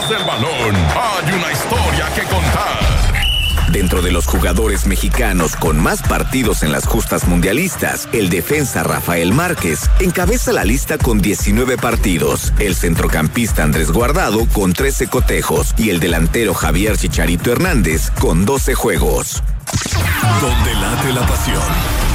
Detrás del balón hay una historia que contar. Dentro de los jugadores mexicanos con más partidos en las justas mundialistas, el defensa Rafael Márquez encabeza la lista con 19 partidos, el centrocampista Andrés Guardado con 13 cotejos y el delantero Javier Chicharito Hernández con 12 juegos. Donde late la pasión.